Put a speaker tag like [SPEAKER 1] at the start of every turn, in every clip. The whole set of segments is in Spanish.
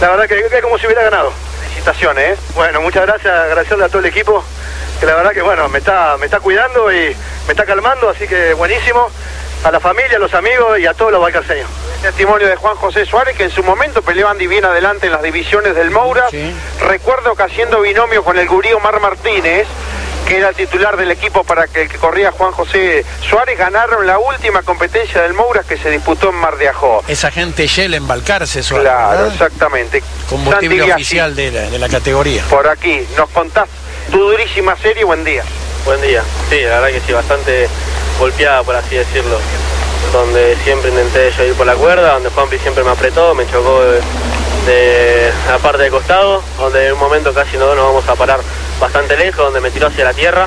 [SPEAKER 1] La verdad que es como si hubiera ganado. Felicitaciones, ¿eh? Bueno, muchas gracias, agradecerle a todo el equipo, que la verdad que bueno, me está cuidando y me está calmando, así que buenísimo. A la familia, a los amigos y a todos los valcarceños.
[SPEAKER 2] Testimonio de Juan José Suárez, que en su momento peleó Andy bien adelante en las divisiones del Moura. Sí. Recuerdo que haciendo binomio con el gurí Omar Martínez, que era el titular del equipo para que corría Juan José Suárez, ganaron la última competencia del Moura que se disputó en Mar de Ajó.
[SPEAKER 3] Esa gente Shell en Balcarce, Suárez.
[SPEAKER 2] Claro,
[SPEAKER 3] ¿verdad?
[SPEAKER 2] Exactamente.
[SPEAKER 3] Combustible oficial de la categoría.
[SPEAKER 2] Por aquí, nos contás tu durísima serie, buen día.
[SPEAKER 4] Buen día, sí, la verdad que sí, bastante golpeada, por así decirlo, donde siempre intenté yo ir por la cuerda, donde Juanpi siempre me apretó, me chocó de la parte de costado, donde en un momento casi nos vamos a parar bastante lejos, donde me tiró hacia la tierra,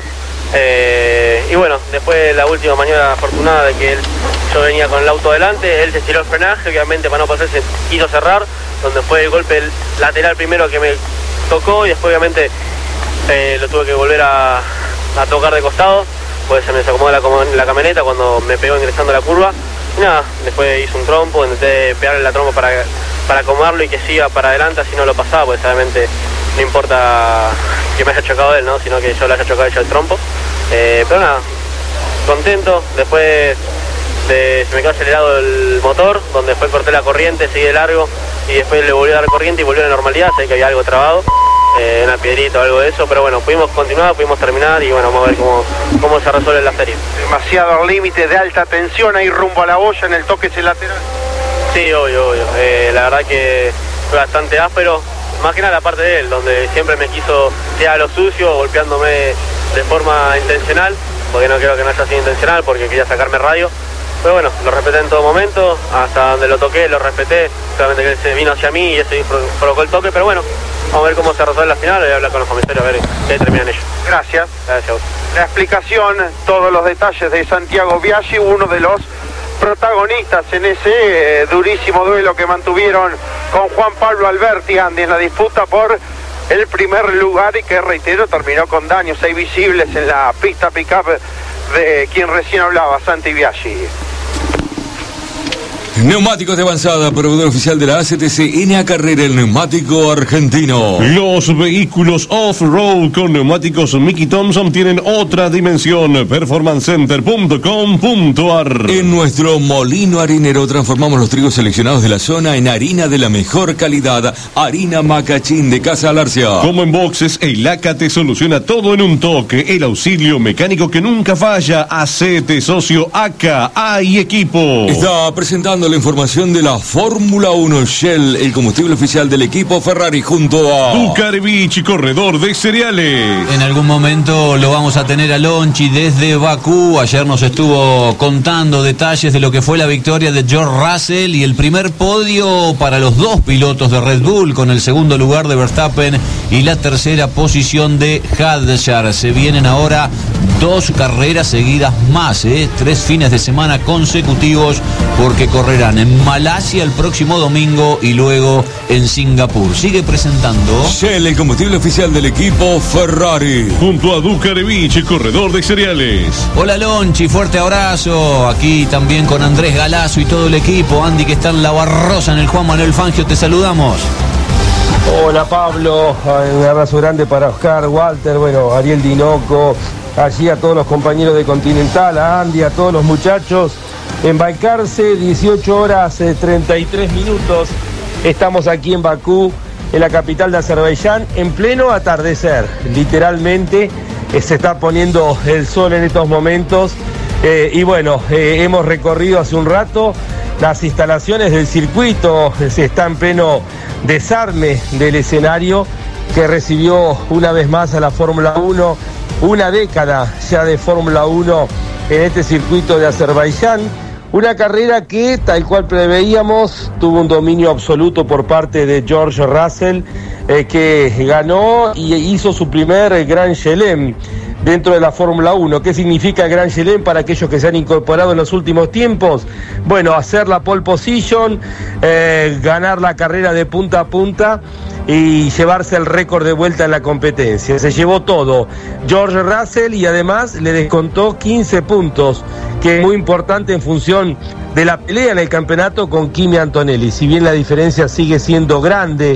[SPEAKER 4] y bueno, después la última maniobra afortunada de que yo venía con el auto delante, él se tiró el frenaje, obviamente para no pasarse quiso cerrar, donde fue el golpe lateral primero que me tocó y después obviamente lo tuve que volver a tocar de costado, pues se me desacomodó la camioneta cuando me pegó ingresando a la curva. Y nada, después hice un trompo, intenté pegarle la trompa para acomodarlo y que siga para adelante, así no lo pasaba, pues obviamente no importa que me haya chocado él, ¿no? Sino que yo le haya chocado yo el trompo. Pero nada, contento. Después se me quedó acelerado el motor, donde después corté la corriente, seguí de largo y después le volví a dar corriente y volvió a la normalidad, sé que había algo trabado. Una piedrita o algo de eso, pero bueno, pudimos continuar, pudimos terminar y bueno, vamos a ver cómo se resuelve la serie.
[SPEAKER 2] Demasiado al límite de alta tensión ahí rumbo a la boya en el toque ese lateral.
[SPEAKER 4] Sí, obvio. La verdad que fue bastante áspero, más que nada la parte de él, donde siempre me quiso tirar a lo sucio, golpeándome de forma intencional, porque no creo que no haya sido intencional, porque quería sacarme radio. Pero bueno, lo respeté en todo momento, hasta donde lo toqué, lo respeté, solamente que él se vino hacia mí y eso provocó el toque, pero bueno, vamos a ver cómo se resuelve la final, voy a hablar con los comisarios a ver qué terminan ellos.
[SPEAKER 2] Gracias.
[SPEAKER 4] Gracias a vos.
[SPEAKER 2] La explicación, todos los detalles de Santiago Biaggi, uno de los protagonistas en ese durísimo duelo que mantuvieron con Juan Pablo Alberti, Andy, en la disputa por el primer lugar y que, reitero, terminó con daños ahí visibles en la pista pick-up de quien recién hablaba, Santi Biaggi.
[SPEAKER 5] Neumáticos de avanzada, proveedor oficial de la ACTC NA Carrera, el neumático argentino.
[SPEAKER 6] Los vehículos off-road con neumáticos Mickey Thompson tienen otra dimensión. Performancecenter.com.ar.
[SPEAKER 5] En nuestro molino harinero transformamos los trigos seleccionados de la zona en harina de la mejor calidad. Harina Macachín de Casa Alarcia.
[SPEAKER 6] Como en boxes, el ACA te soluciona todo en un toque. El auxilio mecánico que nunca falla. Hacete socio ACA. Hay equipo.
[SPEAKER 5] Está presentando la información de la Fórmula 1. Shell, el combustible oficial del equipo Ferrari, junto a
[SPEAKER 6] Dukarevich, corredor de cereales.
[SPEAKER 7] En algún momento lo vamos a tener a Lonchi desde Bakú. Ayer nos estuvo contando detalles de lo que fue la victoria de George Russell y el primer podio para los dos pilotos de Red Bull, con el segundo lugar de Verstappen y la tercera posición de Hadjar. Se vienen ahora 2 carreras seguidas más, 3 fines de semana consecutivos, porque correrán en Malasia el próximo domingo y luego en Singapur. Sigue presentando
[SPEAKER 5] Shell, el combustible oficial del equipo Ferrari,
[SPEAKER 6] junto a Dukarevich, corredor de cereales.
[SPEAKER 7] Hola Lonchi, fuerte abrazo. Aquí también con Andrés Galazo y todo el equipo. Andy, que está en La Barrosa, en el Juan Manuel Fangio, te saludamos.
[SPEAKER 8] Hola Pablo, un abrazo grande para Oscar, Walter, bueno, Ariel Dinoco, allí a todos los compañeros de Continental, a Andy, a todos los muchachos. En Balcarce, 18 horas 33 minutos. Estamos aquí en Bakú, en la capital de Azerbaiyán, en pleno atardecer. Literalmente se está poniendo el sol en estos momentos. Y bueno, hemos recorrido hace un rato las instalaciones del circuito. Se está en pleno desarme del escenario que recibió una vez más a la Fórmula 1. Una década ya de Fórmula 1 en este circuito de Azerbaiyán. Una carrera que, tal cual preveíamos, tuvo un dominio absoluto por parte de George Russell, que ganó y hizo su primer Grand Chelem dentro de la Fórmula 1. ¿Qué significa el Grand Chelem para aquellos que se han incorporado en los últimos tiempos? Bueno, hacer la pole position, ganar la carrera de punta a punta y llevarse el récord de vuelta en la competencia. Se llevó todo George Russell y además le descontó 15 puntos, que es muy importante en función de la pelea en el campeonato con Kimi Antonelli. Si bien la diferencia sigue siendo grande